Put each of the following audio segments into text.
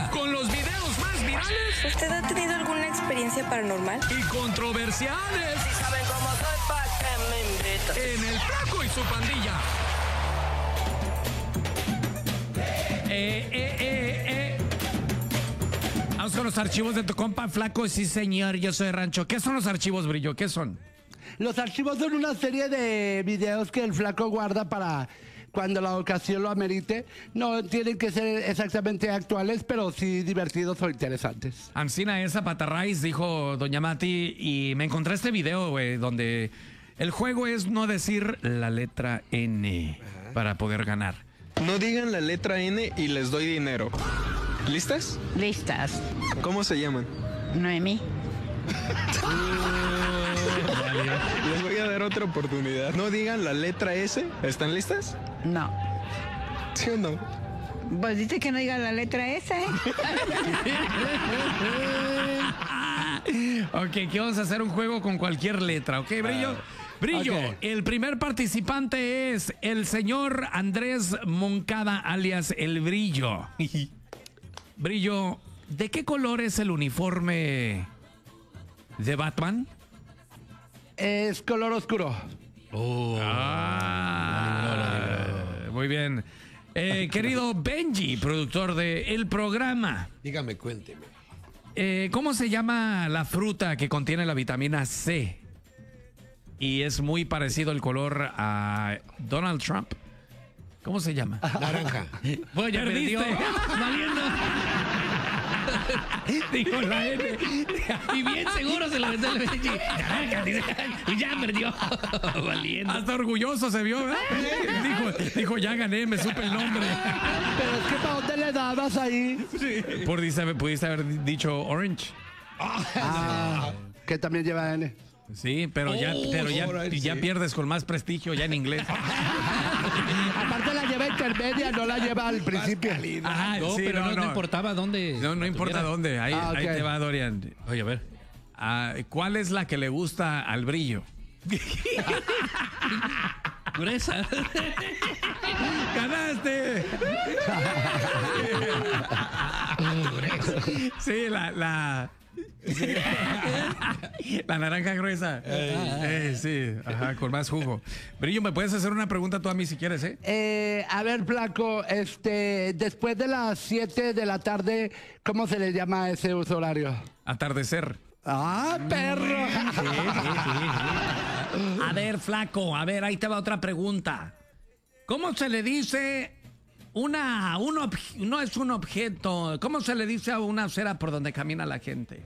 con los videos más virales. ¿Usted ha tenido alguna experiencia paranormal? Y controversiales. Si saben cómo soy, ¿pa' qué me invitan? En El Flaco y su pandilla. Vamos con los archivos de tu compa Flaco. Sí, señor, yo soy Rancho. ¿Qué son los archivos, Brillo? ¿Qué son? Los archivos son una serie de videos que el Flaco guarda para cuando la ocasión lo amerite. No tienen que ser exactamente actuales, pero sí divertidos o interesantes. Ancina esa patarraíz, dijo Doña Mati, y me encontré este video, güey, donde el juego es no decir la letra N para poder ganar. No digan la letra N y les doy dinero. ¿Listas? Listas. ¿Cómo se llaman? Noemí. Les voy a dar otra oportunidad. No digan la letra S. ¿Están listas? No. ¿Sí o no? Pues dice que no diga la letra S. Ok, que vamos a hacer un juego con cualquier letra, ¿ok, Brillo? Brillo, ok. El primer participante es el señor Andrés Moncada, alias El Brillo. Brillo, ¿de qué color es el uniforme de Batman? Es color oscuro. Muy bien. Querido Benji, productor del programa, Dígame, cuénteme. ¿cómo se llama la fruta que contiene la vitamina C? Y es muy parecido el color a Donald Trump. ¿Cómo se llama? Naranja. Pues ya perdió. Valiendo. Dijo la N. Y bien seguro se lo metió el Benji. Y ya perdió. Valiendo. Hasta orgulloso se vio, ¿verdad? Dijo, ya gané, me supe el nombre. Pero es que ¿para dónde le dabas ahí? Pudiste haber dicho orange. Que también lleva N. Sí, pero ya pierdes con más prestigio ya en inglés. Aparte la lleva intermedia, no la lleva al principio. Ajá, No, sí, pero no importaba dónde. No importa dónde. Ahí, Ah, ok. ahí te va, Dorian. Oye, a ver. ¿Cuál es la que le gusta al Brillo? Gruesa. ¡Ganaste! Sí, la naranja gruesa. Sí, ajá, con más jugo. Brillo, ¿me puedes hacer una pregunta tú a mí si quieres, A ver, Flaco, después de las 7 de la tarde, ¿cómo se le llama a ese uso horario? Atardecer. ¡Ah, perro! A ver, Flaco, ahí te va otra pregunta. ¿Cómo se le dice no es un objeto? ¿Cómo se le dice a una acera por donde camina la gente?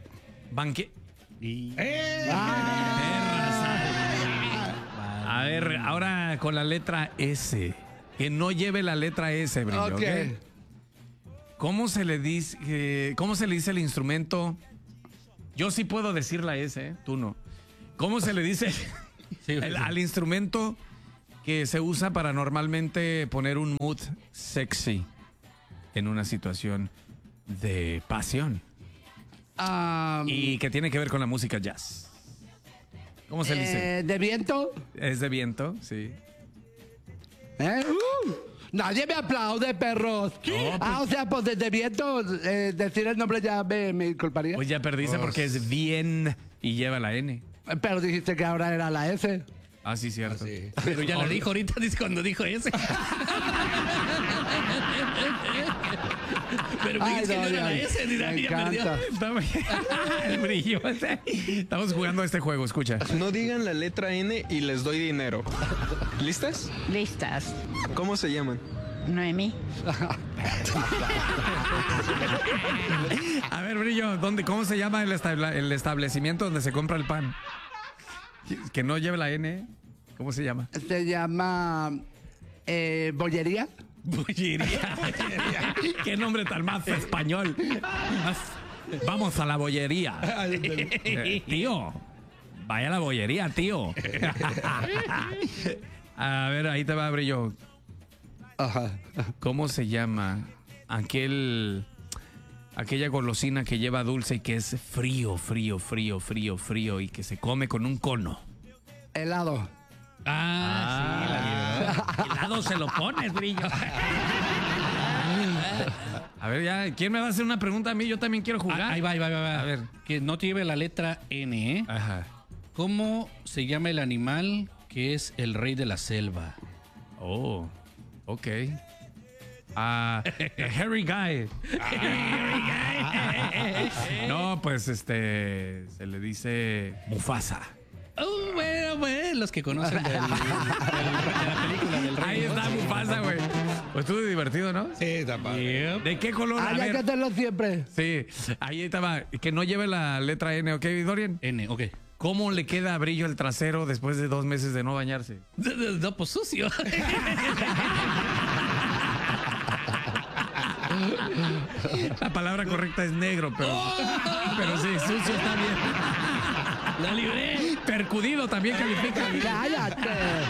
A ver, ahora con la letra S. Que no lleve la letra S, Brillo. Ok. ¿Ok? ¿Cómo se le dice el instrumento? Yo sí puedo decir la S, tú no. ¿Cómo se le dice al instrumento que se usa para normalmente poner un mood sexy en una situación de pasión? Y que tiene que ver con la música jazz. ¿Cómo se dice? ¿De viento? Es de viento, sí. Nadie me aplaude, perros. O sea, pues desde viento, decir el nombre ya me culparía. Pues ya perdiste porque es bien y lleva la N. Pero dijiste que ahora era la S. Ah, sí, cierto. Sí. Pero ya la dijo ahorita, dice cuando dijo ese. Pero me dijiste que no era la S, ni me nadie perdió. encanta. El Brillo. Estamos jugando a este juego, escucha. No digan la letra N y les doy dinero. ¿Listas? Listas. ¿Cómo se llaman? Noemí. A ver, Brillo, ¿cómo se llama el establecimiento donde se compra el pan? Que no lleve la N. ¿Cómo se llama? Se llama bollería. Bollería. Qué nombre tan más español. Vamos a la bollería. Tío, vaya a la bollería, tío. A ver, ahí te va, Brillo. Ajá. ¿Cómo se llama aquella golosina que lleva dulce y que es frío y que se come con un cono? Helado. Sí, helado se lo pones, Brillo. A A ver, ya, ¿quién me va a hacer una pregunta a mí? Yo también quiero jugar. Ahí va. A ver. Que no te lleve la letra N, ¿eh? Ajá. ¿Cómo se llama el animal que es el rey de la selva? Oh, ok. Harry Guy. No, pues se le dice Mufasa. Bueno, pues, los que conocen de la película del rey. Ahí está Mufasa, güey. Pues estuvo divertido, ¿no? Sí, está padre. ¿De qué color? A Hay que ver. hacerlo siempre. Sí, ahí estaba. Que no lleve la letra N, ¿ok, Dorian? N, ok. ¿Cómo le queda brillo el trasero después de 2 meses de no bañarse? No, pues sucio. La palabra correcta es negro, pero sí, sucio está bien. La libré. Percudido también califica. Cállate.